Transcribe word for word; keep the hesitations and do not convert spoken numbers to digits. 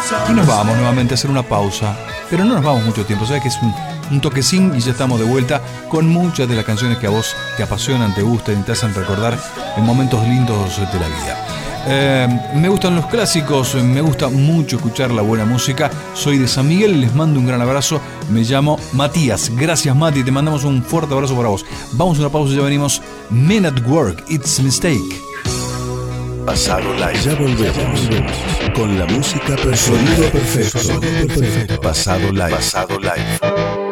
Y nos vamos nuevamente a hacer una pausa, pero no nos vamos mucho tiempo, sabes que es un, un toquecín y ya estamos de vuelta con muchas de las canciones que a vos te apasionan, te gustan y te hacen recordar en momentos lindos de la vida. Eh, me gustan los clásicos, me gusta mucho escuchar la buena música. Soy de San Miguel y les mando un gran abrazo. Me llamo Matías. Gracias, Mati, te mandamos un fuerte abrazo para vos. Vamos a una pausa y ya venimos. Men at Work, It's a Mistake. Pasado Live. Ya volvemos con la música perfecta. Sonido perfecto. Sonido perfecto. Pasado Live. Pasado Live.